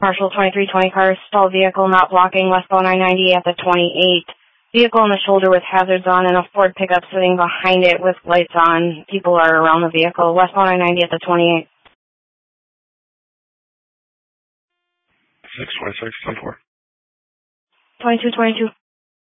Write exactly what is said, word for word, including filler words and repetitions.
Marshall twenty-three twenty car, stalled vehicle not blocking westbound I ninety at the twenty-eight. Vehicle on the shoulder with hazards on and a Ford pickup sitting behind it with lights on. People are around the vehicle. Westbound I ninety at the twenty-eight. six twenty-six, ten four. twenty-two twenty-two.